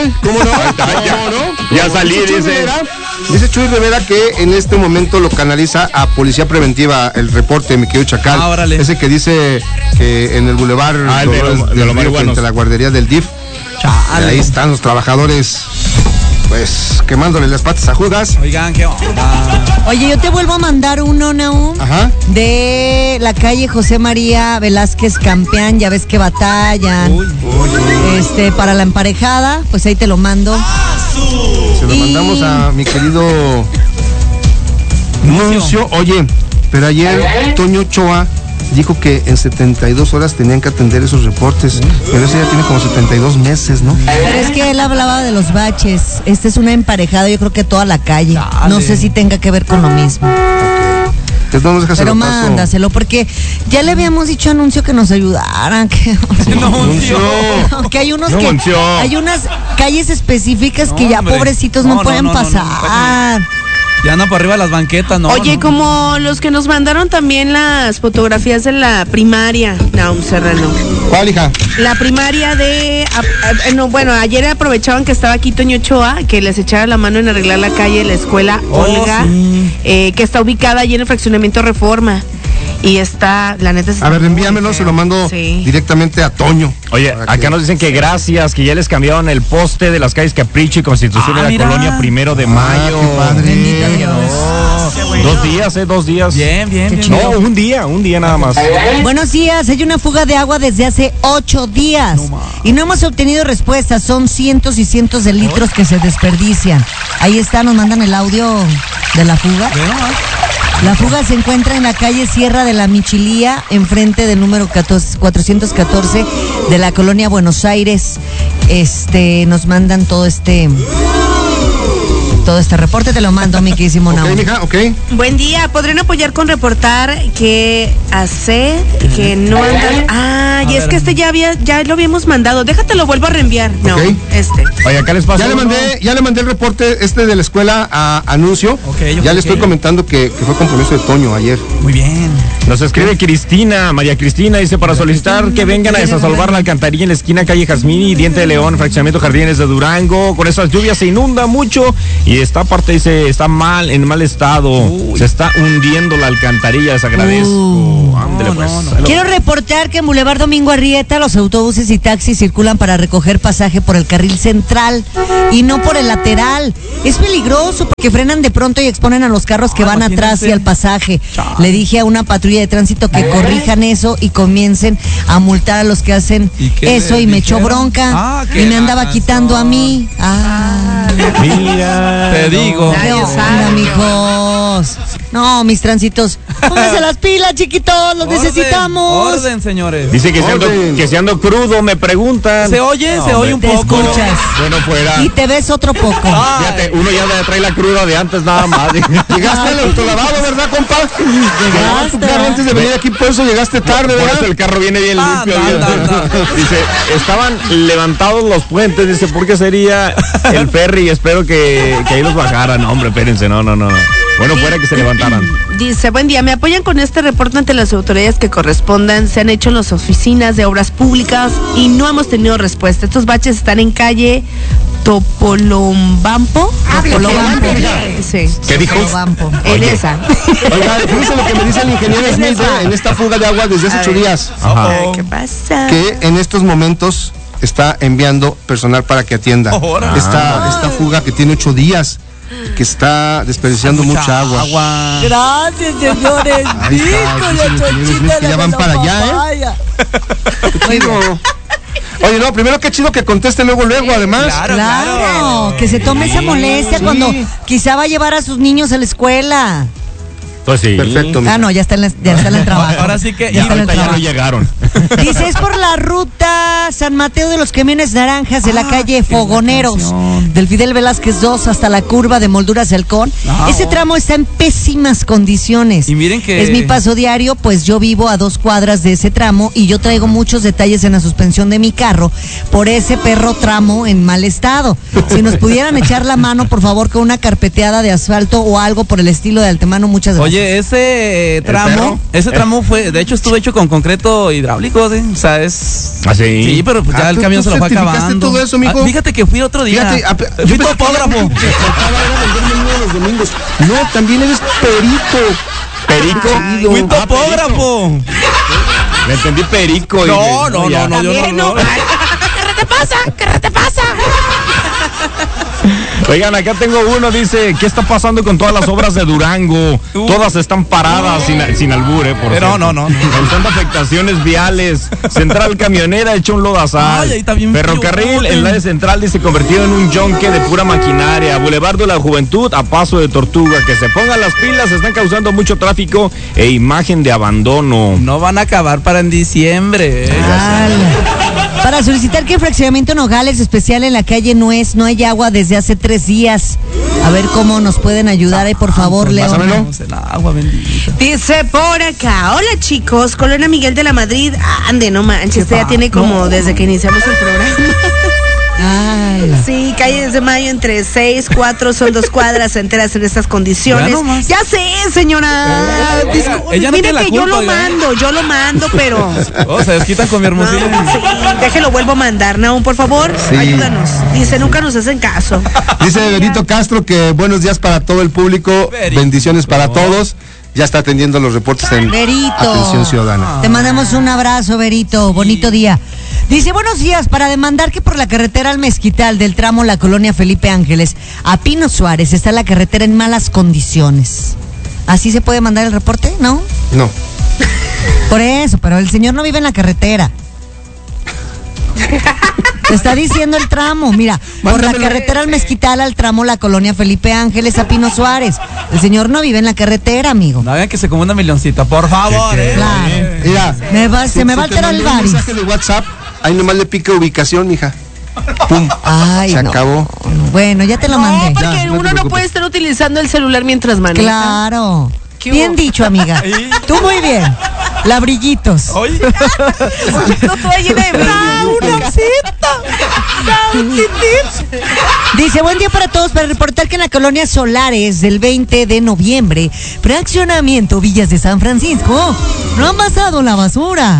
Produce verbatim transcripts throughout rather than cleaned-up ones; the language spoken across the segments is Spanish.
están? ¿Cómo no? ¿Cómo no? Ya salí, dice. Rivera, dice Chuy Rivera que en este momento lo canaliza a Policía Preventiva, el reporte, mi querido Chacal. Ah, órale. Ese que dice que en el bulevar ah, de, lo, de, de lo frente a la guardería del D I F. Chale. Ahí están los trabajadores, pues, quemándole las patas a Judas. Oigan, ¿qué onda? Oye, yo te vuelvo a mandar uno, Naum, Ajá. de la calle José María Velázquez Campeán, ya ves que batallan. Uy, uy, uy. Este, para la emparejada, pues ahí te lo mando. Se lo y... mandamos a mi querido Nuncio. Oye, pero ayer Toño Ochoa dijo que en setenta y dos horas tenían que atender esos reportes, pero eso ya tiene como setenta y dos meses, ¿no? Pero es que él hablaba de los baches. Esta es una emparejada, yo creo que toda la calle. Dale. No sé si tenga que ver con lo mismo. Okay. Entonces, pero mándaselo, porque ya le habíamos dicho a Anuncio que nos ayudaran. Que, Anuncio. que hay unos no, que Anuncio. hay unas calles específicas que no, ya hombre. pobrecitos no, no pueden no, no, pasar. No, no, ya andan para arriba las banquetas, ¿no? Oye, no. como los que nos mandaron también las fotografías de la primaria, Naum Serrano. ¿Cuál, hija? La primaria de... A, a, no, bueno, ayer aprovechaban que estaba aquí Toño Ochoa, que les echara la mano en arreglar la calle de la escuela oh, Olga, sí. eh, que está ubicada allí en el fraccionamiento Reforma. Y está, la neta... A ver, envíamelo, se lo mando sí. directamente a Toño. Oye, acá que... nos dicen que gracias, que ya les cambiaron el poste de las calles Capricho y Constitución ah, de la mira. Colonia Primero de Mayo. Ah, qué padre. No. Bueno. Dos días, eh, dos días. Bien, bien, bien. No, un día, un día nada más. Buenos días, hay una fuga de agua desde hace ocho días. No, y no hemos obtenido respuestas, son cientos y cientos de litros que se desperdician. Ahí está, nos mandan el audio de la fuga. Bueno. La fuga se encuentra en la calle Sierra de la Michilía, enfrente del número cuatrocientos catorce de la colonia Buenos Aires. Este, nos mandan todo este... todo este reporte, te lo mando, mi queridísimo Naum. Ok, mija, ok. Buen día, ¿podrían apoyar con reportar que hace que no andan? Ah, y es que este ya había, ya lo habíamos mandado. Déjate, lo vuelvo a reenviar. No, okay. este. Oye, acá les pasa. Ya le mandé, ya le mandé el reporte este de la escuela a Anuncio. Okay, ya okay, le estoy okay. comentando que, que fue compromiso de Toño ayer. Muy bien. Nos escribe Cristina, María Cristina, dice para solicitar Cristina, que vengan a desasolvar la alcantarilla en la esquina calle Jazmín y Diente de León, fraccionamiento Jardines de Durango. Con esas lluvias se inunda mucho y esta parte dice está mal, en mal estado. Uy. Se está hundiendo la alcantarilla, les agradezco. Uh, Ándale, pues. No, no, no. Quiero reportar que en Boulevard Domingo Arrieta los autobuses y taxis circulan para recoger pasaje por el carril central y no por el lateral. Es peligroso porque frenan de pronto y exponen a los carros que ah, van imagínate. atrás y al pasaje. Chale. Le dije a una patrulla de tránsito que ¿Eh? corrijan eso y comiencen a multar a los que hacen eso y me echó bronca ah, y me andaba razón. quitando a mí. Ah, mira, te digo. Mira, mijos. No, mis tránsitos. Pónganse las pilas, chiquitos, los orden, necesitamos. Orden, señores. Dice que se ando, que se ando crudo, me preguntan. ¿Se oye? No, se oye un te poco. Te escuchas. Bueno, fuera. Y te ves otro poco. Ay. Fíjate, uno ya trae la cruda de antes nada más. Llegaste al autolavado, ¿verdad, compa? Llegaste. Claro, antes de venir aquí, por eso llegaste tarde, por ¿verdad? Por eso el carro viene bien ah, limpio. No, no, no. Dice, estaban levantados los puentes. Dice, ¿por qué sería el ferry? Espero que, que ahí los bajaran. No, hombre, espérense, no, no, no. Bueno, fuera que se levantaran. Dice, buen día, me apoyan con este reporte ante las autoridades que correspondan. Se han hecho en las oficinas de obras públicas y no hemos tenido respuesta. Estos baches están en calle Topolombampo. Topolobampo. Sí. ¿Qué dijo? Topolobampo. En esa. Oiga, fíjense lo que me dice el ingeniero Smith en esta fuga de agua desde hace ocho días. Ajá. Ay, ¿qué pasa? Que en estos momentos está enviando personal para que atienda ah. esta, esta fuga que tiene ocho días. Que está desperdiciando mucha, mucha agua. agua. Gracias, señores. Ahí está, dice que ya van para allá, ¿eh? Muy bien. Oye, no, primero qué chido que conteste luego, luego, además. Claro, claro, claro. Que se tome esa molestia sí. cuando quizá va a llevar a sus niños a la escuela. Pues sí. Perfecto. Ah, no, ya está en la, ya está en el trabajo. Ahora sí que ya, ya, está en el ya no llegaron. Dice, es por la ruta San Mateo de los Camiones Naranjas de ah, la calle Fogoneros, del Fidel Velázquez dos hasta la curva de Molduras Halcón. No. Ese tramo está en pésimas condiciones. Y miren que es mi paso diario, pues yo vivo a dos cuadras de ese tramo y yo traigo muchos detalles en la suspensión de mi carro por ese perro tramo en mal estado. Si nos pudieran echar la mano, por favor, con una carpeteada de asfalto o algo por el estilo de antemano, muchas gracias. Oye, Oye, ese tramo, perro? ese tramo fue, de hecho estuvo hecho con concreto hidráulico, ¿sí? O sea, es... ¿Ah, sí? Sí, pero pues ya Ah, el ¿tú- camión tú se lo fue certificaste acabando. todo eso, mijo? Ah, fíjate que fui otro día. Fíjate, a- yo fui pensé tu que autógrafo. era que te faltaba era venderme uno los domingos. No, también eres perito. ¿Perico? Ay, Fui no. tu Ah, autógrafo. Me entendí perico. y No, me- no, ya. no, no, yo También, no, no. no. ¿Qué te pasa? ¿Qué te pasa? Oigan, acá tengo uno, dice, ¿qué está pasando con todas las obras de Durango? Todas están paradas, sin, sin albur, eh, por Pero cierto. no, no, no. Causando afectaciones viales. Central camionera hecho un lodazal. Ay, ahí está bien Ferrocarril, feo. el área central, dice, convertido en un yonque de pura maquinaria. Boulevard de la Juventud, a paso de tortuga. Que se pongan las pilas, están causando mucho tráfico e imagen de abandono. No van a acabar para en diciembre. ¿eh? Ala. Para solicitar que el fraccionamiento Nogales, especial en la calle Nuez, no hay agua desde hace tres días. A ver cómo nos pueden ayudar ahí, por favor, León. pásamelo. Vamos el agua bendita. Dice por acá, hola chicos, Colonia Miguel de la Madrid, ande, no manches, este ya tiene como desde que iniciamos el programa. Ay. Sí, calles de Mayo entre seis, cuatro, son dos cuadras enteras en estas condiciones. Ya nomás. Ya sé, señora. Ella- Disculpe, ella no mire tiene la que yo culpa, lo oiga. mando, yo lo mando, pero... Oh, se desquitan con mi No, hermosilla. sí, déjelo, vuelvo a mandar, Naum, por favor, Sí. ayúdanos. Dice, nunca nos hacen caso. Dice Benito Castro que buenos días para todo el público, Berito. bendiciones para todos. Ya está atendiendo los reportes en Berito. Atención Ciudadana. Te mandamos un abrazo, Berito. Bonito día. Dice, buenos días, para demandar que por la carretera al Mezquital del tramo La Colonia Felipe Ángeles a Pino Suárez está la carretera en malas condiciones. ¿Así se puede mandar el reporte? ¿No? No. Por eso, pero el señor no vive en la carretera. Te está diciendo el tramo, mira, por la Mándamelo. carretera al Mezquital al tramo La Colonia Felipe Ángeles a Pino Suárez. El señor no vive en la carretera, amigo. No hagan que se confunda milloncita, por favor. eh. Claro. Mira, Me va- se me va a te alterar el mandó un baris. mensaje de WhatsApp, ahí nomás le pica ubicación, mija. Pum. Ay, Se no. acabó. Bueno, ya te lo No, mandé. porque Ya, no te uno no preocupes. puede estar utilizando el celular mientras maneja. Claro. ¿Qué Bien hubo? dicho, amiga. Tú muy bien. Labrillitos. Oye, No toda llena de brillo. Dice, buen día para todos, para reportar que en la colonia Solares del veinte de noviembre, fraccionamiento Villas de San Francisco, no han pasado la basura.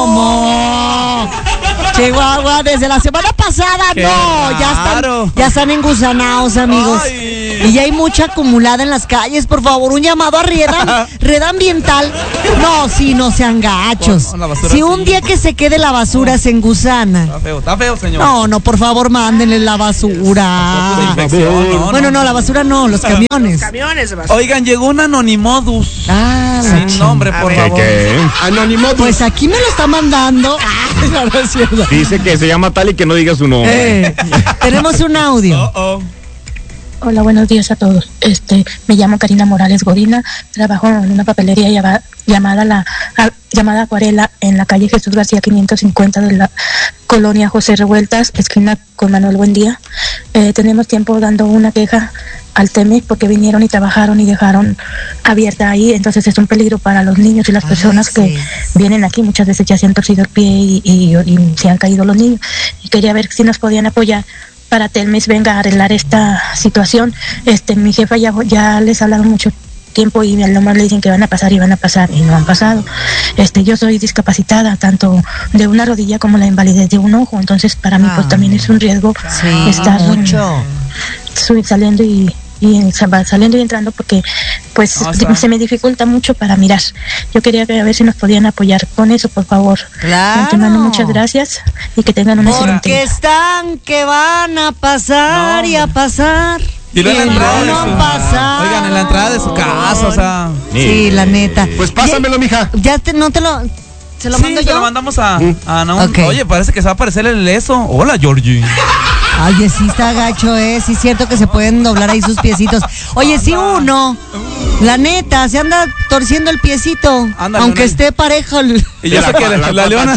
¿Cómo? Chihuahua, desde la semana pasada, Qué no, ya raro. están, ya están engusanados, amigos. Ay. Y ya hay mucha acumulada en las calles, por favor, un llamado a Rieda, Rieda Ambiental. No, sí, no sean gachos. Con- con la basura Si sí. un día que se quede la basura se engusana. está feo, está feo, señor. No, no, por favor, mándenle la Fotos de basura. infección, no, Bueno, no, la basura no, los camiones. Camiones de basura. Oigan, llegó un anonimodus. Ah, la Sin ching- nombre, por ver. favor. ¿Qué? Anonimotus. Pues aquí me lo está mandando. No, no es cierto. Dice que se llama tal y que no diga su nombre. Eh, tenemos un audio. Oh, oh. Hola, buenos días a todos. Este, me llamo Karina Morales Godina, trabajo en una papelería llama- llamada la a- llamada Acuarela en la calle Jesús García quinientos cincuenta de la colonia José Revueltas, esquina con Manuel Buendía. Eh, tenemos tiempo dando una queja al T E M E porque vinieron y trabajaron y dejaron abierta ahí, entonces es un peligro para los niños y las Ah, personas sí. que vienen aquí. Muchas veces ya se han torcido el pie y, y- y se han caído los niños. Y quería ver si nos podían apoyar para Telmex venga a arreglar esta situación. Este, mi jefa ya, ya les ha hablado mucho tiempo y al nomás le dicen que van a pasar y van a pasar y no han pasado. Este, yo soy discapacitada tanto de una rodilla como la invalidez de un ojo, entonces para mí pues Ah. también es un riesgo Sí, estar mucho. su- saliendo y y en- saliendo y entrando porque pues No, di- está. se me dificulta mucho para mirar. Yo quería que a ver si nos podían apoyar con eso, por favor. Claro. De antemano, muchas gracias y que tengan un excelente Porque día. están que van a pasar No, y a pasar. Y luego en la entrada de no su- han pasado. Oigan, en la entrada de su casa, o sea. Sí, la neta. Pues pásamelo, mija. Ya te, no te lo. ¿Se lo sí, mando se yo? lo mandamos a, a Naum. Ok. Oye, parece que se va a aparecer el eso. Hola, Georgie. Oye, sí está gacho, eh. Sí es cierto que se pueden doblar ahí sus piecitos. Oye, si uno, la neta, se anda torciendo el piecito, Ándale, aunque una- esté parejo. el- Y yo sé que la, la leona.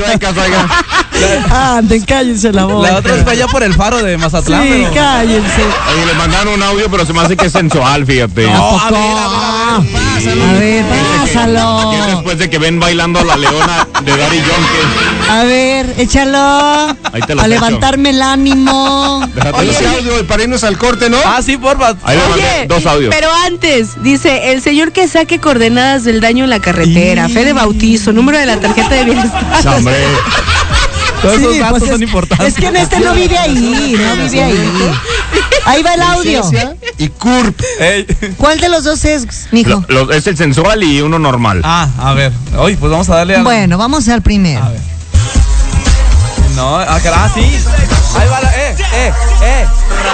Anden, cállense la boca. La otra es para allá por el faro de Mazatlán. Sí, pero- cállense. Oye, le mandaron un audio, pero se me hace que es sensual, fíjate. No, ¿A a poco? ver, a ver, a ver. A ver, Dice Échalo. Que es después de que ven bailando a la leona de Daddy Yankee. A ver, échalo. Ahí te lo A echo. levantarme el ánimo. Déjate Oye, los- ese audio para irnos al corte, ¿no? Ah, sí, porfa. Ahí le mandé Oye, dos audios. pero antes, dice, el señor que saque coordenadas del daño en la carretera, fe de bautizo, número de la tarjeta de bienestar. Sí, hombre. Todos esos Sí, datos pues son es, importantes. es que en este no vive ahí, no vive ahí. Ahí va el audio. Licencia y C U R P. Ey. ¿Cuál de los dos es, mijo? Lo- lo- es el sensual y uno normal. Ah, a ver. Oye, pues vamos a darle a. Bueno, vamos al primero. A ver. No, ah, cara, ah, sí. Ahí va la. Eh, eh, eh.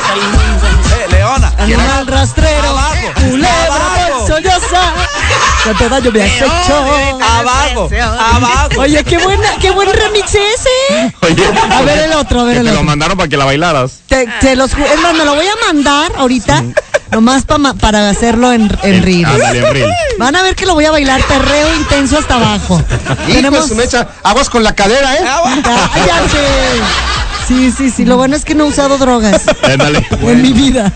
Eh, Leona. Animal rastrero, Abajo. culebra Abajo. ponzoñosa, cuánto daño me has hecho. Abajo. Abajo. Oye, qué buena, qué buen remix ese. Oye, A ver el otro, a ver que el te lo otro. mandaron para que la bailaras. Te, te los ju- es más, me lo voy a mandar ahorita, nomás pa ma- para hacerlo en, en Reel. Ándale, en reel. Van a ver que lo voy a bailar perreo intenso hasta abajo. Hijo Tenemos. de su mecha, aguas con la cadera, ¿eh? Cállate. Sí, sí, sí. Lo bueno es que no he usado drogas Ándale. en mi vida.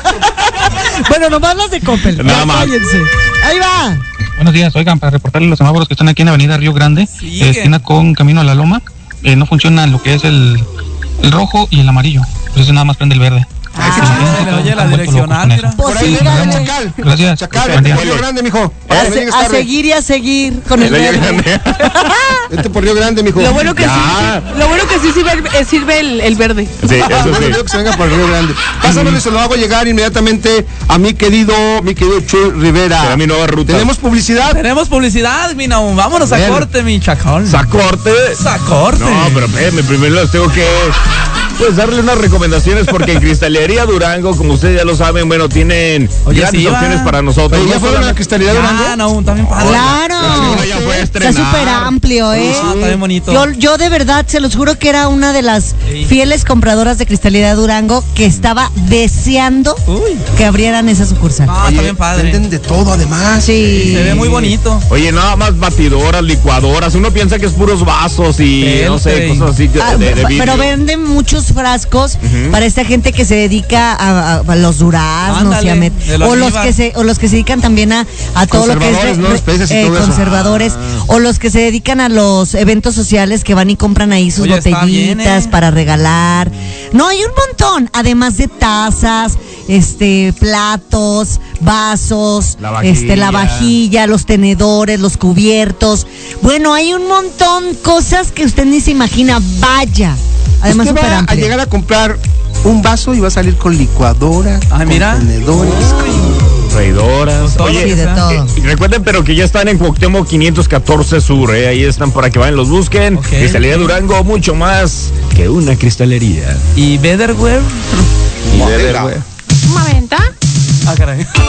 Bueno, nomás las de Coppel. Nada Ya más. cállense. Ahí va. Buenos días, oigan, para reportarles los semáforos que están aquí en la avenida Río Grande, Sí, eh, que- esquina con Camino a la Loma, eh, no funciona lo que es el, el rojo y el amarillo, entonces nada más prende el verde. Ah, se le oye la Han vuelto direccional, locos con mira. eso. Pues Por ahí sí, viene dale. Chacal. Gracias. Chacal, Buen vete día. por Río Grande, mijo. A, Vete, se- venga, a tarde. seguir y a seguir con el Le verde. gané. Vete por Río Grande, mijo. Lo bueno que Ya. sí, lo bueno que sí sirve, el- eh, sirve el, el verde. Sí, eso Ah, sí. digo que se venga por el Río Grande. Pásamelo y se lo hago llegar inmediatamente a mi querido, mi querido Chuy Rivera. Será mi nueva ruta. Tenemos publicidad. Tenemos publicidad, mi Naum. Vámonos a Bueno. corte, mi chacón. Sacorte. Sacorte. No, pero espérame, primero les tengo que pues darle unas recomendaciones porque en Cristalería Durango, como ustedes ya lo saben, bueno, tienen Oye, grandes sí, va. opciones para nosotros. Oye, ¿ya No fueron a la solamente- Cristalidad Durango? Ya, Naum, también padre. Claro. señora ya fue a Está estrenar. súper amplio, ¿eh? Ah, está bien bonito. Yo, yo de verdad, se los juro que era una de las Sí. fieles compradoras de Cristalidad Durango que estaba deseando Uy. que abrieran esa sucursal. Ah, está bien padre. Venden de todo, además. Sí. Se ve muy bonito. Oye, nada más batidoras, licuadoras. Uno piensa que es puros vasos y Espérate. no sé, cosas así de, Ah, de- de vidrio. pero venden muchos frascos para esta gente que se dedica a, a- a los duraznos Ándale, y a met- de los o los almíbar. que se o los que se dedican también a, a todo lo que es Conservadores, ¿no? Especies y todo eso. conservadores o los que se dedican a los eventos sociales que van y compran ahí sus Oye, está botellitas bien, ¿eh? para regalar. No, hay un montón, además de tazas, este platos, vasos, La vajilla. este la vajilla, los tenedores, los cubiertos. Bueno, hay un montón cosas que usted ni se imagina. Vaya. Además, Usted súper va a amplio. llegar a comprar un vaso y va a salir con licuadora, Ay, con mira. tenedores. Freidoras. Todo Oye, Sí, de todo. eh, recuerden, pero que ya están en Cuauhtémoc quinientos catorce Sur, ¿eh? Ahí están para que vayan, los busquen. Ok. Cristalería Durango, mucho más que una cristalería. ¿Y Betterware? Y de ver, güey. ¿Una venta? Ah, caray.